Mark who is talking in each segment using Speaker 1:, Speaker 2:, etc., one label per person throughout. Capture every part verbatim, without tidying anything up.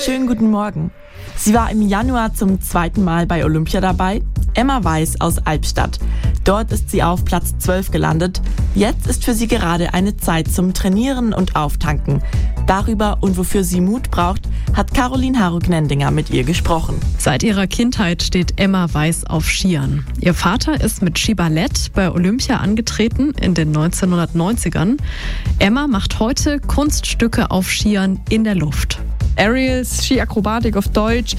Speaker 1: Schönen guten Morgen. Sie war im Januar zum zweiten Mal bei Olympia dabei. Emma Weiß aus Albstadt. Dort ist sie auf Platz zwölf gelandet. Jetzt ist für sie gerade eine Zeit zum Trainieren und Auftanken. Darüber und wofür sie Mut braucht, hat Caroline Harro-Gnendinger mit ihr gesprochen.
Speaker 2: Seit ihrer Kindheit steht Emma Weiß auf Skiern. Ihr Vater ist mit Skiballett bei Olympia angetreten in den neunzehnhundertneunzigern. Emma macht heute Kunststücke auf Skiern in der Luft.
Speaker 3: Aerials, Skiakrobatik auf Deutsch.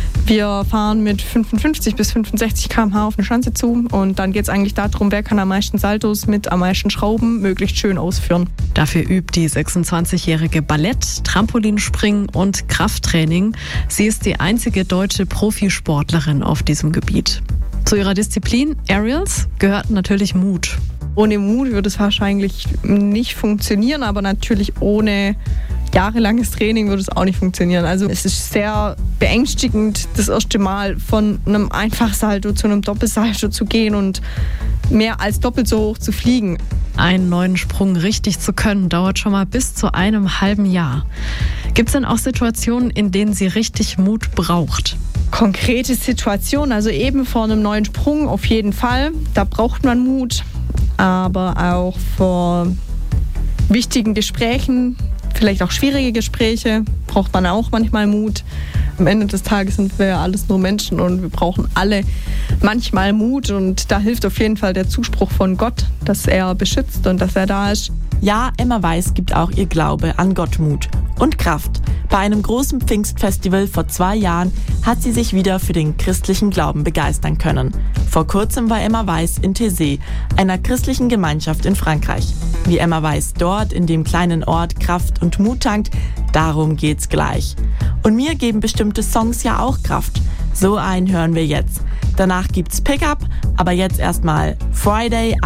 Speaker 3: Wir fahren mit fünfundfünfzig bis fünfundsechzig Kilometer pro Stunde auf eine Schanze zu und dann geht es eigentlich darum, wer kann am meisten Saltos mit am meisten Schrauben möglichst schön ausführen.
Speaker 2: Dafür übt die sechsundzwanzigjährige Ballett, Trampolinspringen und Krafttraining. Sie ist die einzige deutsche Profisportlerin auf diesem Gebiet. Zu ihrer Disziplin Aerials gehört natürlich Mut.
Speaker 3: Ohne Mut würde es wahrscheinlich nicht funktionieren, aber natürlich ohne jahrelanges Training würde es auch nicht funktionieren. Also es ist sehr beängstigend, das erste Mal von einem Einfachsalto zu einem Doppelsalto zu gehen und mehr als doppelt so hoch zu fliegen.
Speaker 2: Einen neuen Sprung richtig zu können, dauert schon mal bis zu einem halben Jahr. Gibt es denn auch Situationen, in denen sie richtig Mut braucht?
Speaker 3: Konkrete Situationen, also eben vor einem neuen Sprung auf jeden Fall. Da braucht man Mut, aber auch vor wichtigen Gesprächen, vielleicht auch schwierige Gespräche, braucht man auch manchmal Mut. Am Ende des Tages sind wir ja alles nur Menschen und wir brauchen alle manchmal Mut und da hilft auf jeden Fall der Zuspruch von Gott, dass er beschützt und dass er da ist.
Speaker 1: Ja, Emma Weiß gibt auch ihr Glaube an Gott Mut und Kraft. Bei einem großen Pfingstfestival vor zwei Jahren hat sie sich wieder für den christlichen Glauben begeistern können. Vor kurzem war Emma Weiß in Taizé, einer christlichen Gemeinschaft in Frankreich. Wie Emma Weiß dort in dem kleinen Ort Kraft und Mut tankt, darum geht's gleich. Und mir geben bestimmte Songs ja auch Kraft. So einen hören wir jetzt. Danach gibt's Pickup, aber jetzt erstmal Friday